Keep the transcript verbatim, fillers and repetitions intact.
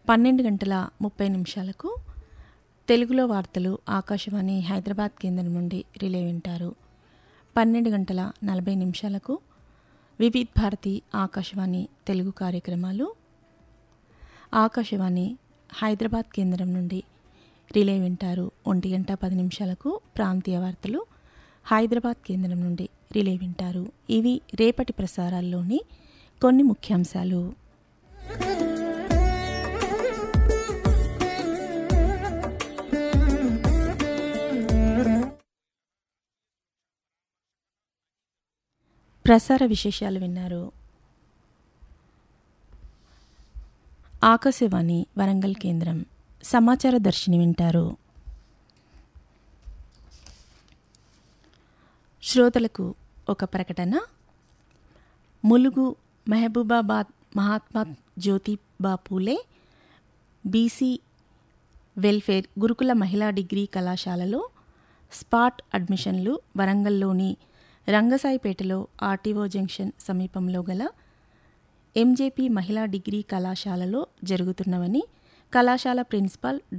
పన్నెండు గంటల ముప్పై నిమిషాలకు తెలుగులో వార్తలు ఆకాశవాణి హైదరాబాద్ కేంద్రం నుండి రిలే వింటారు. పన్నెండు గంటల నలభై నిమిషాలకు వివిధ్ భారతి ఆకాశవాణి తెలుగు కార్యక్రమాలు ఆకాశవాణి హైదరాబాద్ కేంద్రం నుండి రిలే వింటారు. ఒంటి గంట పది నిమిషాలకు ప్రాంతీయ వార్తలు హైదరాబాద్ కేంద్రం నుండి రిలే వింటారు. ఇవి రేపటి ప్రసారాల్లోని కొన్ని ముఖ్యాంశాలు. ప్రసార విశేషాలు విన్నారు. ఆకాశవాణి వరంగల్ కేంద్రం సమాచార దర్శిని వింటారు. శ్రోతలకు ఒక ప్రకటన. ములుగు మహబూబాబాద్ మహాత్మా జ్యోతిబా పూలే బీసీ వెల్ఫేర్ గురుకుల మహిళా డిగ్రీ కళాశాలలో స్పాట్ అడ్మిషన్లు వరంగల్లోని రంగసాయిపేటలో ఆర్టీఓ జంక్షన్ సమీపంలో గల ఎంజేపీ మహిళా డిగ్రీ కళాశాలలో జరుగుతున్నవని కళాశాల ప్రిన్సిపాల్